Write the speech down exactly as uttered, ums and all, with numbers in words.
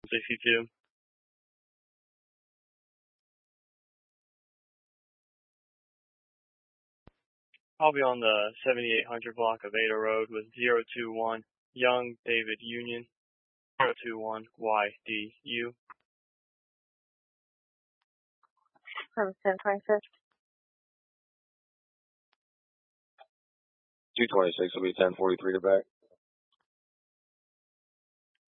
sixty-two. I'll be on the seventy-eight hundred block of Ada Road with zero two one Young David Union, zero two one Y D U. From ten twenty-six. two twenty-six will be ten forty-three to back.